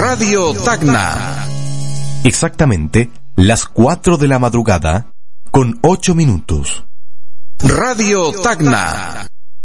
Radio Tacna. Exactamente las 4 de la madrugada con 8 minutos. Radio Tacna.